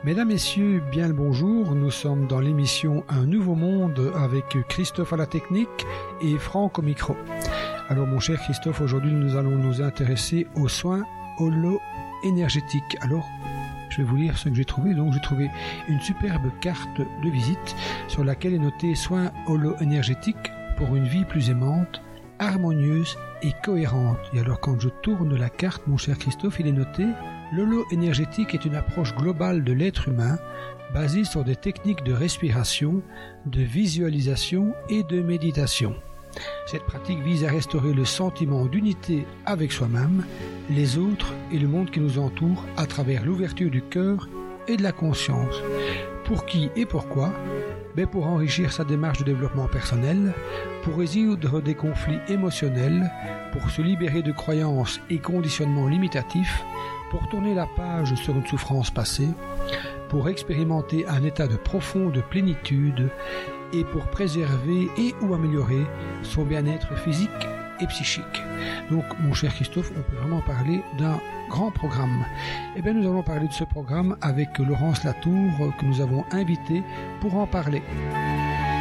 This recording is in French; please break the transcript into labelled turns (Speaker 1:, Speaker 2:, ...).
Speaker 1: Mesdames, Messieurs, bien le bonjour. Nous sommes dans l'émission Un Nouveau Monde avec Christophe à la technique et Franck au micro. Alors mon cher Christophe, aujourd'hui nous allons nous intéresser aux soins holo-énergétiques. Alors, je vais vous lire ce que j'ai trouvé. Donc j'ai trouvé une superbe carte de visite sur laquelle est noté soins holo-énergétiques pour une vie plus aimante, harmonieuse et cohérente. Et alors quand je tourne la carte, mon cher Christophe, il est noté: l'holo-énergétique est une approche globale de l'être humain basée sur des techniques de respiration, de visualisation et de méditation. Cette pratique vise à restaurer le sentiment d'unité avec soi-même, les autres et le monde qui nous entoure à travers l'ouverture du cœur et de la conscience. Pour qui et pourquoi? Pour enrichir sa démarche de développement personnel, pour résoudre des conflits émotionnels, pour se libérer de croyances et conditionnements limitatifs, pour tourner la page sur une souffrance passée, pour expérimenter un état de profonde plénitude et pour préserver et ou améliorer son bien-être physique et psychique. Donc, mon cher Christophe, on peut vraiment parler d'un grand programme. Nous allons parler de ce programme avec Laurence Latour que nous avons invité pour en parler.